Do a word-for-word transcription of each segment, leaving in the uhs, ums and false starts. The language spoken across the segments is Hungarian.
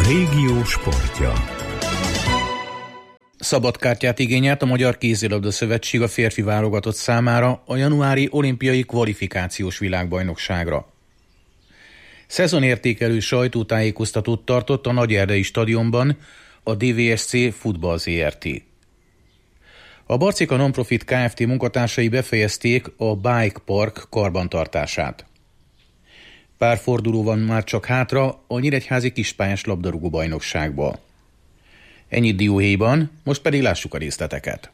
régió sportja. Szabadkártyát igényelt a Magyar Kézilabda Szövetség a férfi válogatott számára a januári olimpiai kvalifikációs világbajnokságra. Szezonértékelő sajtótájékoztatót tartott a Nagyerdei stadionban a dé vé es cé Futball zé er té. A Barcika Nonprofit Kft. Munkatársai befejezték a Bike Park karbantartását. Pár forduló van már csak hátra a nyíregyházi kispályás labdarúgó bajnokságból. Ennyit dióhéjban, most pedig lássuk a részleteket.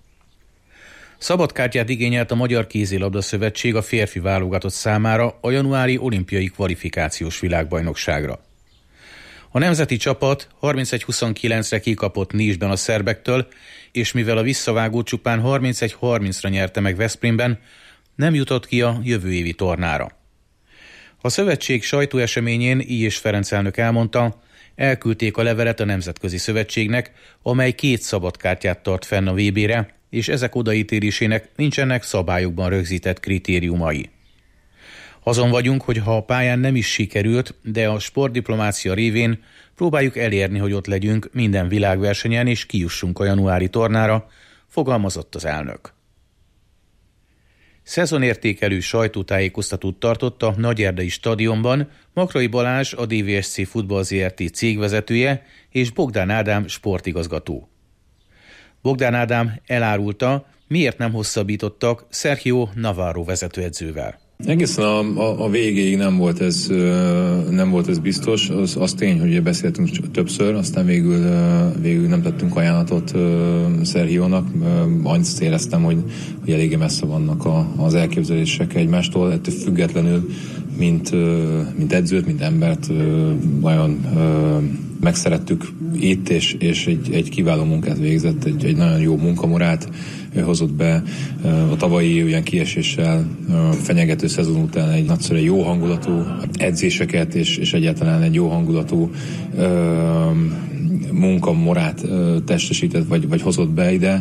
Szabadkártyát igényelt a Magyar Kézilabda Szövetség a férfi válogatott számára a januári olimpiai kvalifikációs világbajnokságra. A nemzeti csapat harmincegy huszonkilencre kikapott Nice-ben a szerbektől, és mivel a visszavágó csupán harmincegy harmincra nyerte meg Veszprémben, nem jutott ki a jövő évi tornára. A szövetség sajtóeseményén Illyés Ferenc elnök elmondta, elküldték a levelet a Nemzetközi Szövetségnek, amely két szabadkártyát tart fenn a vé bére, és ezek odaítélésének nincsenek szabályokban rögzített kritériumai. Azon vagyunk, hogy ha a pályán nem is sikerült, de a sportdiplomácia révén próbáljuk elérni, hogy ott legyünk minden világversenyen és kijussunk a januári tornára, fogalmazott az elnök. Szezonértékelő sajtótájékoztatót tartott a Nagyerdei stadionban Makrai Balázs, a dé vé es cé Futball zé er té cégvezetője és Bogdán Ádám sportigazgató. Bogdán Ádám elárulta, miért nem hosszabbítottak Sergio Navarro vezetőedzővel. Egészen a, a, a végéig nem volt ez, nem volt ez biztos. Az, az tény, hogy beszéltünk többször, aztán végül, végül nem tettünk ajánlatot Sergiónak. Annyit éreztem, hogy, hogy eléggé messze vannak a, az elképzelések egymástól. Ettől függetlenül, mint, mint edzőt, mint embert nagyon megszerettük itt, és, és egy, egy kiváló munkát végzett, egy, egy nagyon jó munkamorát hozott be a tavalyi olyan kieséssel fenyegető szezon után egy nagyszerűen jó hangulatú edzéseket, és, és egyáltalán egy jó hangulatú munkamorát testesített, vagy, vagy hozott be ide,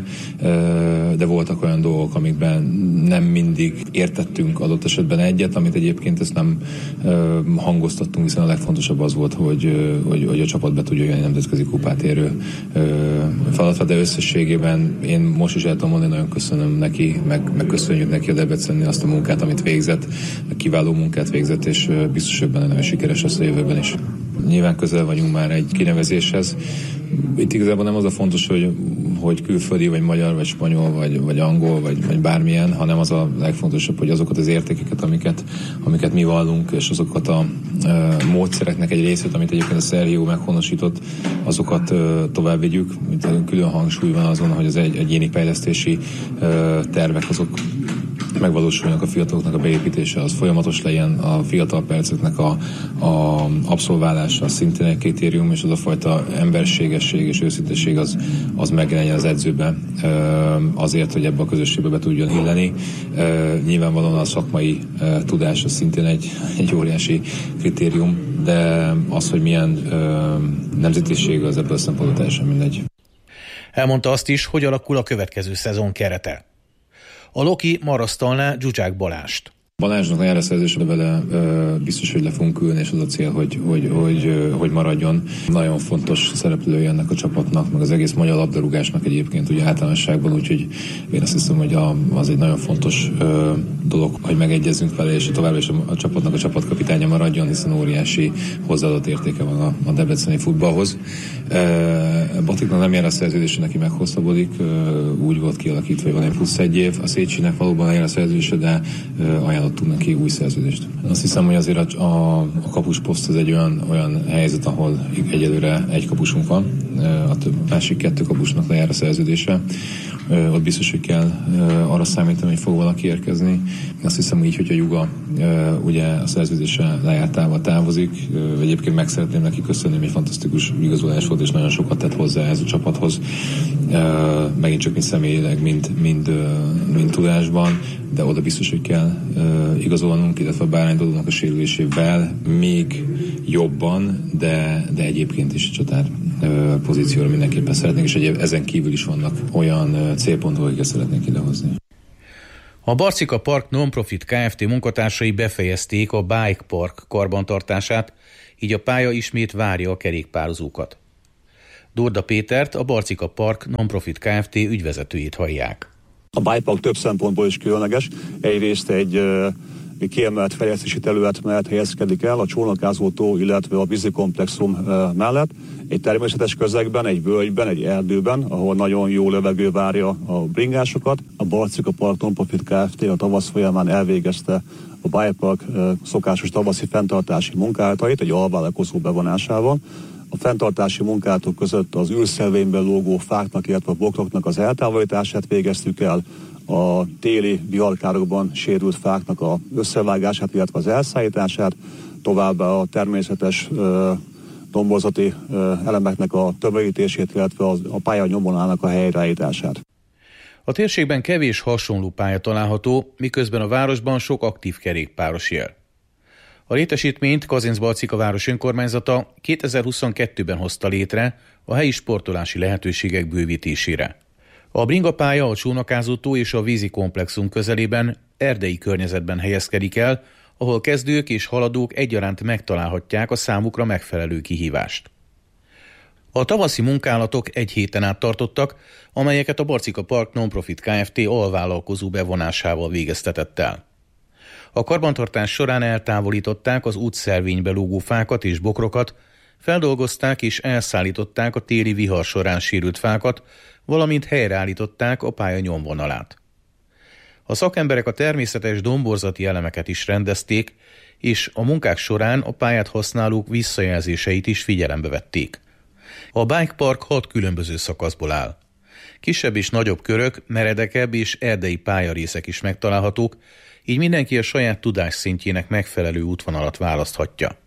de voltak olyan dolgok, amikben nem mindig értettünk adott esetben egyet, amit egyébként ezt nem hangoztattunk, hiszen a legfontosabb az volt, hogy, hogy, hogy a csapat be tudja jönni nemzetközi kupát érő feladatra, de összességében én most is el tudom mondani, nagyon köszönöm neki, meg, meg köszönjük neki a Debrecenni azt a munkát, amit végzett, kiváló munkát végzett, és biztos, hogy benne nagyon sikeres lesz a jövőben is. Nyilván közel vagyunk már egy kinevezéshez. Itt igazából nem az a fontos, hogy, hogy külföldi, vagy magyar, vagy spanyol, vagy, vagy angol, vagy, vagy bármilyen, hanem az a legfontosabb, hogy azokat az értékeket, amiket, amiket mi vallunk, és azokat a e, módszereknek egy részét, amit egyébként a Sergio meghonosított, azokat e, tovább vigyük. Külön hangsúly van azon, hogy az egy, egyéni fejlesztési e, tervek azok megvalósulnak, a fiataloknak a beépítése, az folyamatos legyen, a fiatal perceknek a, a abszolválása szintén egy kritérium, és az a fajta emberségesség és őszintesség az, az megjelenjen az edzőben azért, hogy ebbe a közösségbe be tudjon illeni. Nyilvánvalóan a szakmai tudás az szintén egy, egy óriási kritérium, de az, hogy milyen nemzetiség, az ebből a szempontból teljesen mindegy. Elmondta azt is, hogy alakul a következő szezon kerete. A Loki marasztalná Zsuzsák Balást. Balázsnak a járaszerzésre vele biztos, hogy le fogunk ülni, és az a cél, hogy, hogy, hogy, hogy maradjon. Nagyon fontos szereplője ennek a csapatnak, meg az egész magyar labdarúgásnak egyébként ugye általánosságban, úgyhogy én azt hiszem, hogy a, az egy nagyon fontos ö, dolog, hogy megegyezzünk vele, és továbbra is a, a csapatnak a csapatkapitánya maradjon, hiszen óriási hozzáadott értéke van a, a debreceni futballhoz. E, Batiknak nem jár a szerződése, neki meghosszabbodik, e, úgy volt kialakítva, hogy van egy plusz egy év. A Széchenyinek valóban jár a szerződése, de e, ajánlottunk neki új szerződést. Azt hiszem, hogy azért a, a, a kapusposzt az egy olyan, olyan helyzet, ahol egyelőre egy kapusunk van, a több, másik kettő kapusnak lejár a szerződése. Ott biztos, hogy kell arra számítani, hogy fog valaki érkezni. Azt hiszem így, hogy a Juga ugye a szerződése lejártával távozik. Egyébként meg szeretném neki köszönni, egy fantasztikus igazolás volt, és nagyon sokat tett hozzá ez a csapathoz. Megint csak mind személyileg, mind, mind, mind tudásban, de oda biztos, hogy kell igazolnunk, illetve a Bárány Dodónak a sérülésével még jobban, de, de egyébként is a csatár pozícióra mindenképpen szeretnénk, és egyéb ezen kívül is vannak olyan célpontok, akiket szeretnénk idehozni. A Barcika Park Non-Profit Kft. Munkatársai befejezték a Bike Park karbantartását, így a pálya ismét várja a kerékpározókat. Dorda Pétert, a Barcika Park Non-Profit Kft. Ügyvezetőjét hallják. A Bike Park több szempontból is különleges. Egyrészt egy egy kiemelt fejlesztési terület mellett helyezkedik el, a csónakázótó, illetve a vízikomplexum mellett, egy természetes közegben, egy völgyben, egy erdőben, ahol nagyon jó levegő várja a bringásokat. A Barcika Park Non-Profit Kft. A tavasz folyamán elvégezte a Bike Park szokásos tavaszi fenntartási munkálatait egy alvállalkozó bevonásával. A fenntartási munkálatok között az űrszelvényben lógó fáknak, illetve a bokroknak az eltávolítását végeztük el, a téli viharkárokban sérült fáknak az összevágását, illetve az elszállítását, továbbá a természetes ö, domborzati ö, elemeknek a tömörítését, illetve az, a pálya nyomolának a helyreállítását. A térségben kevés hasonló pálya található, miközben a városban sok aktív kerékpáros él. A létesítményt Kazincbarcika város önkormányzata kétezer-huszonkettőben hozta létre a helyi sportolási lehetőségek bővítésére. A bringapálya, a csónakázótó és a vízi komplexum közelében erdei környezetben helyezkedik el, ahol kezdők és haladók egyaránt megtalálhatják a számukra megfelelő kihívást. A tavaszi munkálatok egy héten át tartottak, amelyeket a Barcika Park Non-Profit Kft. Alvállalkozó bevonásával végeztetett el. A karbantartás során eltávolították az útszervénybe lógó fákat és bokrokat, feldolgozták és elszállították a téli vihar során sérült fákat, valamint helyreállították a pálya nyomvonalát. A szakemberek a természetes domborzati elemeket is rendezték, és a munkák során a pályát használók visszajelzéseit is figyelembe vették. A Bike Park hat különböző szakaszból áll. Kisebb és nagyobb körök, meredekebb és erdei pályarészek is megtalálhatók, így mindenki a saját tudásszintjének megfelelő útvonalat választhatja.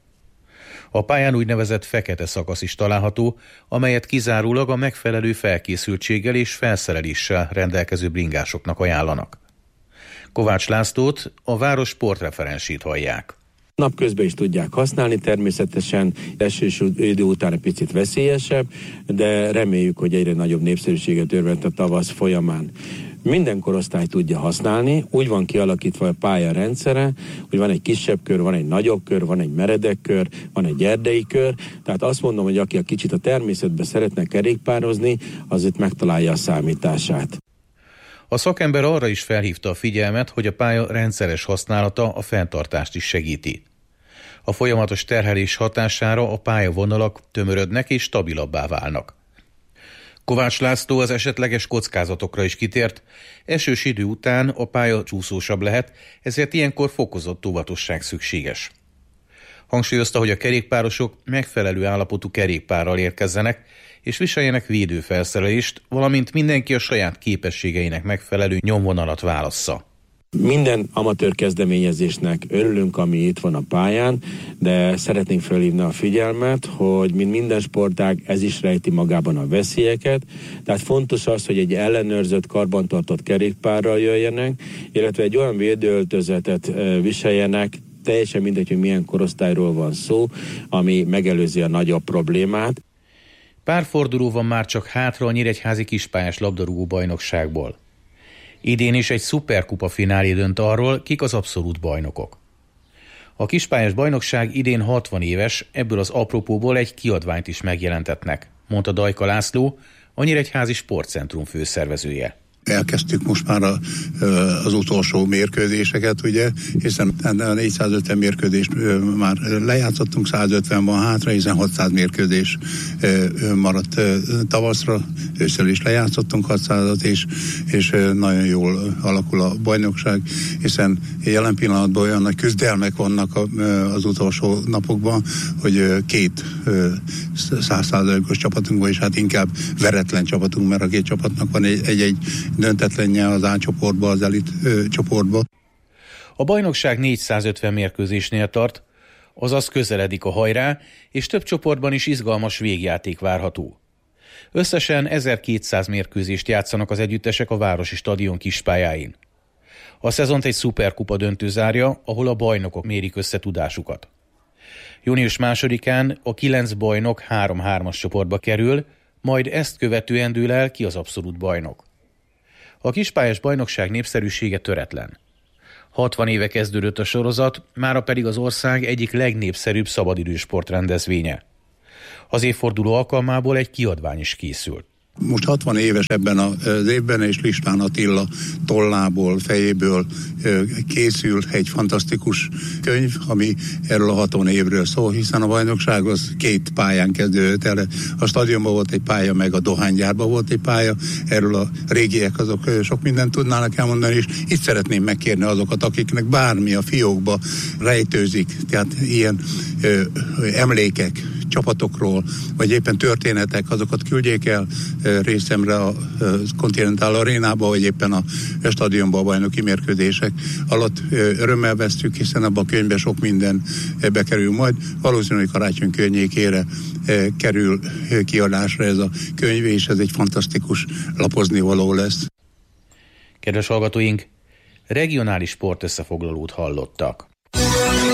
A pályán úgynevezett fekete szakasz is található, amelyet kizárólag a megfelelő felkészültséggel és felszereléssel rendelkező bringásoknak ajánlanak. Kovács Lászlót, a város sportreferensét hallják. Napközben is tudják használni, természetesen esős idő után egy picit veszélyesebb, de reméljük, hogy egyre nagyobb népszerűséget örvend a tavasz folyamán. Minden korosztály tudja használni, úgy van kialakítva a pálya rendszere, hogy van egy kisebb kör, van egy nagyobb kör, van egy meredek kör, van egy erdei kör, tehát azt mondom, hogy aki a kicsit a természetben szeretne kerékpározni, az itt megtalálja a számítását. A szakember arra is felhívta a figyelmet, hogy a pálya rendszeres használata a fenntartást is segíti. A folyamatos terhelés hatására a pályavonalak tömörödnek és stabilabbá válnak. Kovács László az esetleges kockázatokra is kitért. Esős idő után a pálya csúszósabb lehet, ezért ilyenkor fokozott óvatosság szükséges. Hangsúlyozta, hogy a kerékpárosok megfelelő állapotú kerékpárral érkezzenek, és viseljenek védőfelszerelést, valamint mindenki a saját képességeinek megfelelő nyomvonalat válassza. Minden amatőr kezdeményezésnek örülünk, ami itt van a pályán, de szeretnénk felhívni a figyelmet, hogy mint minden sportág, ez is rejti magában a veszélyeket, tehát fontos az, hogy egy ellenőrzött, karbantartott kerékpárral jöjjenek, illetve egy olyan védőöltözetet viseljenek, teljesen mindegy, hogy milyen korosztályról van szó, ami megelőzi a nagyobb problémát. Pár forduló van már csak hátra a nyíregyházi kispályás labdarúgó bajnokságból. Idén is egy szuperkupa finálé dönt arról, kik az abszolút bajnokok. A kispályás bajnokság idén hatvan éves, ebből az apropóból egy kiadványt is megjelentetnek, mondta Dajka László, a Nyíregyházi Sportcentrum főszervezője. Elkezdtük most már a, az utolsó mérkőzéseket, ugye, hiszen a négyszázötven mérkőzést már lejátszottunk, százötven van hátra, hiszen hatszáz mérkőzés maradt tavaszra, ősszel is lejátszottunk hatszázat, és, és nagyon jól alakul a bajnokság, hiszen jelen pillanatban olyan nagy küzdelmek vannak az utolsó napokban, hogy két száz százalékos csapatunk van, és hát inkább veretlen csapatunk, mert a két csapatnak van egy-egy döntetlenje az A csoportba, az elit ö, csoportba. A bajnokság négyszázötven mérkőzésnél tart, azaz közeledik a hajrá, és több csoportban is izgalmas végjáték várható. Összesen ezerkétszáz mérkőzést játszanak az együttesek a városi stadion kispályáin. A szezont egy szuperkupa döntő zárja, ahol a bajnokok mérik össze tudásukat. június másodikán a kilenc bajnok három-hármas csoportba kerül, majd ezt követően dől el ki az abszolút bajnok. A kispályás bajnokság népszerűsége töretlen. hatvan éve kezdődött a sorozat, mára pedig az ország egyik legnépszerűbb szabadidős sportrendezvénye. Az évforduló alkalmából egy kiadvány is készült. Most hatvan éves ebben az évben, és István Attila tollából, fejéből készül egy fantasztikus könyv, ami erről a hatvan évről szól, hiszen a bajnokság az két pályán kezdődött el. A stadionban volt egy pálya, meg a dohánygyárban volt egy pálya. Erről a régiek azok sok mindent tudnának elmondani, és itt szeretném megkérni azokat, akiknek bármi a fiókba rejtőzik, tehát ilyen ö, emlékek, csapatokról, vagy éppen történetek, azokat küldjék el részemre a Continental Arénába, vagy éppen a stadionba a bajnoki mérkőzések alatt örömmel vesztük, hiszen abban a könyvben sok minden bekerül majd. Valószínűleg karácsony környékére kerül kiadásra ez a könyv, és ez egy fantasztikus lapozni való lesz. Kedves hallgatóink, regionális sportösszefoglalót hallottak.